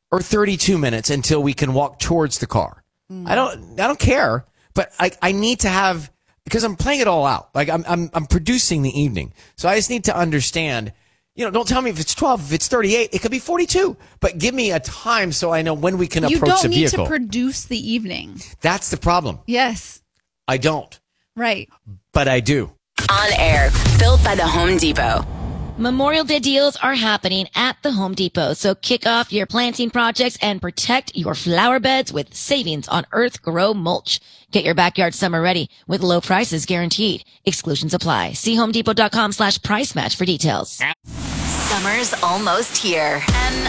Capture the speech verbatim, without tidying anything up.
or thirty-two minutes until we can walk towards the car. Mm. I don't, I don't care, but I, I need to have, because I'm playing it all out. Like I'm, I'm, I'm producing the evening. So I just need to understand, you know, don't tell me if it's twelve, if it's thirty-eight, it could be forty-two, but give me a time so I know when we can you approach the vehicle. You don't need to produce the evening. That's the problem. Yes. I don't. Right. But I do. On Air, built by the Home Depot. Memorial Day deals are happening at the Home Depot, so kick off your planting projects and protect your flower beds with savings on Earth Grow mulch. Get your backyard summer ready with low prices guaranteed. Exclusions apply. See homedepot.com slash price match for details. Summer's almost here, and